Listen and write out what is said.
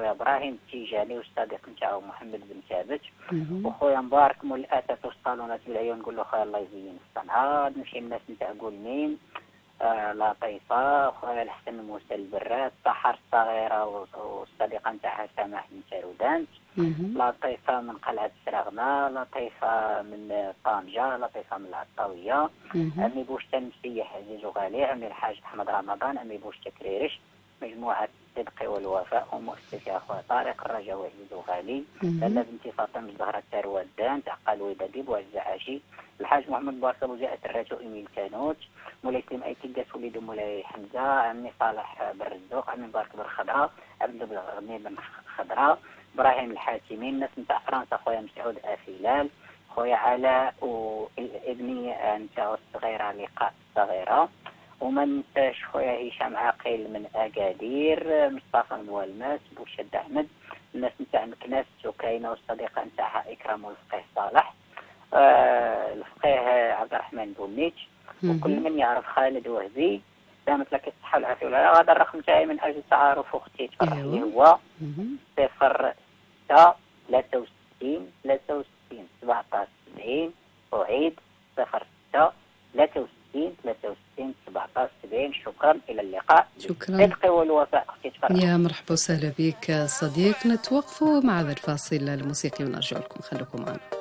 خويا ابراهيم التيجاني والصديق نتاعو محمد بن ثابت، وخويا مبارك مول الاساس والصالونات بالعيون. نقول له خويا الله يزين الصنعاء. نمشي الناس نتاع قولمين، لطيفه، خويا الحسن موسى البراد، سحر الصغيره والصديقه نتاعها سماح بن سارودانت، لطيفه من قلعه السراغنه، لطيفه من طنجه، لطيفه من العطاويه، عمي بوشتا المسيح عزيز وغالي، عمي الحاج احمد رمضان، عمي بوشتا كريرش، مجموعه الصدق والوفاء ومؤسسه اخويا طارق الرجاء وعزيز وغالي، لاله بنتي فاطمه زهره الثروه الدان، تعقل ودبيب وعزعاشي، الحاج محمد بارك ابو زائد الرجو ايميل كانوت، مولاي سليم ايتيكاس وليد مولاي حمزه، عمي صالح بالرزوق، عمي مبارك بالخضراء، عبد الغني بن خضراء، ابراهيم الحاتمي، الناس نتاع فرنسا، خويا مسعود افيلال، خويا علاء وابني نتاعو الصغيره لقاء الصغيره، وما ننساش خويا هشام عاقل من اكادير، مصطفى موالماس، بوشد احمد، الناس نتاع مكناس وكاينه والصديقه نتاعها اكرام والفقيه صالح، الفقيه عبد الرحمن بونيتش، وكل من يعرف خالد وهبي. دامت لك الصحه والعافيه. هذا الرقم تاعي من اجل تعارف اختي تفرح لي، هو 0 6 63 63 17 70. اعيد 0 6 63 63 17 70. شكرا، الى اللقاء. شكرا. صدقي والوفاء اختي تفرح. يا مرحبا وسهلا بك صديق. نتوقفوا مع هذا الفاصل الموسيقي ونرجع لكم، خليكم معنا.